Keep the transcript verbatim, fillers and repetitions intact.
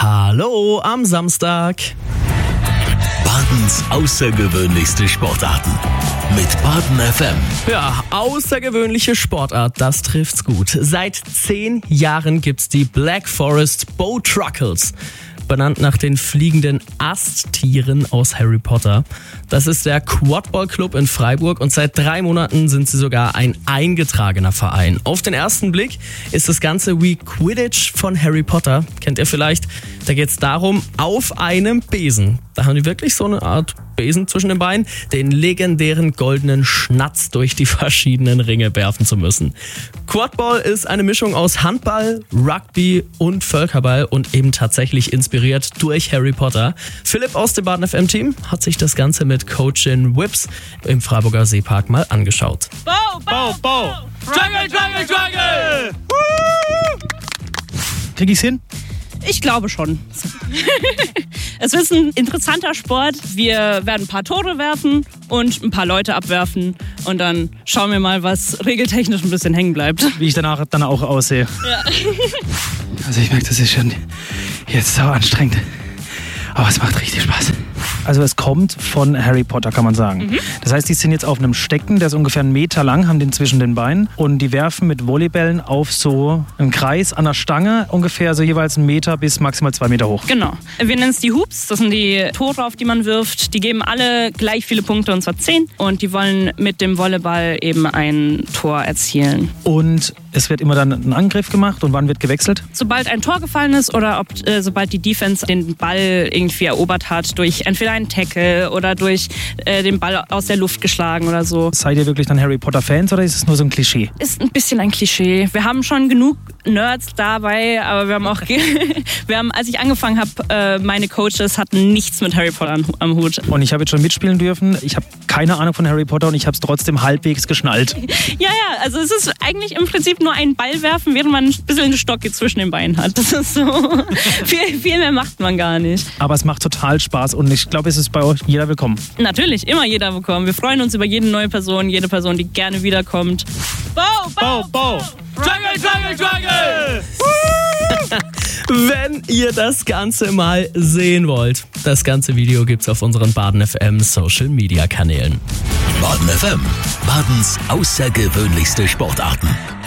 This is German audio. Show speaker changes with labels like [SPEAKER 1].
[SPEAKER 1] Hallo am Samstag.
[SPEAKER 2] Badens außergewöhnlichste Sportarten mit Baden F M.
[SPEAKER 1] Ja, außergewöhnliche Sportart, das trifft's gut. Seit zehn Jahren gibt's die Black Forest Bowtruckles, benannt nach den fliegenden Asttieren aus Harry Potter. Das ist der Quadball Club in Freiburg und seit drei Monaten sind sie sogar ein eingetragener Verein. Auf den ersten Blick ist das Ganze wie Quidditch von Harry Potter. Kennt ihr vielleicht? Da geht's darum, auf einem Besen, da haben die wirklich so eine Art Besen zwischen den Beinen, den legendären goldenen Schnatz durch die verschiedenen Ringe werfen zu müssen. Quadball ist eine Mischung aus Handball, Rugby und Völkerball und eben tatsächlich inspiriert durch Harry Potter. Philipp aus dem Baden F M Team hat sich das Ganze mit Coachin Whips im Freiburger Seepark mal angeschaut.
[SPEAKER 3] Bow, bow, bow! Jungle, jungle, jungle!
[SPEAKER 4] Krieg ich's hin?
[SPEAKER 3] Ich glaube schon. Es ist ein interessanter Sport. Wir werden ein paar Tore werfen und ein paar Leute abwerfen. Und dann schauen wir mal, was regeltechnisch ein bisschen hängen bleibt.
[SPEAKER 4] Wie ich danach dann auch aussehe.
[SPEAKER 3] Ja.
[SPEAKER 4] Also ich merke, das ist schon jetzt sau anstrengend. Aber es macht richtig Spaß. Also es kommt von Harry Potter, kann man sagen. Mhm. Das heißt, die sind jetzt auf einem Stecken, der ist ungefähr einen Meter lang, haben den zwischen den Beinen und die werfen mit Volleybällen auf so einen Kreis an der Stange, ungefähr so jeweils einen Meter bis maximal zwei Meter hoch.
[SPEAKER 3] Genau. Wir nennen es die Hoops, das sind die Tore, auf die man wirft. Die geben alle gleich viele Punkte, und zwar zehn. Und die wollen mit dem Volleyball eben ein Tor erzielen.
[SPEAKER 4] Und es wird immer dann ein Angriff gemacht und wann wird gewechselt?
[SPEAKER 3] Sobald ein Tor gefallen ist oder ob, äh, sobald die Defense den Ball irgendwie erobert hat, durch entweder einen Tackle oder durch äh, den Ball aus der Luft geschlagen oder so.
[SPEAKER 4] Seid ihr wirklich dann Harry Potter Fans oder ist es nur so ein Klischee?
[SPEAKER 3] Ist ein bisschen ein Klischee. Wir haben schon genug Nerds dabei, aber wir haben auch, wir haben, als ich angefangen habe, äh, meine Coaches hatten nichts mit Harry Potter am, am Hut.
[SPEAKER 4] Und ich habe jetzt schon mitspielen dürfen. Ich habe keine Ahnung von Harry Potter und ich habe es trotzdem halbwegs geschnallt.
[SPEAKER 3] Ja, ja, also es ist eigentlich im Prinzip nur einen Ball werfen, während man ein bisschen einen Stock zwischen den Beinen hat. Das ist so, viel, viel mehr macht man gar nicht.
[SPEAKER 4] Aber es macht total Spaß und ich glaube, es ist bei euch jeder willkommen.
[SPEAKER 3] Natürlich, immer jeder willkommen. Wir freuen uns über jede neue Person, jede Person, die gerne wiederkommt. Bow, bow, bow!
[SPEAKER 1] Jungle, jungle, jungle! Wenn ihr das Ganze mal sehen wollt, das ganze Video gibt's auf unseren Baden F M Social Media Kanälen.
[SPEAKER 2] Baden F M, Badens außergewöhnlichste Sportarten.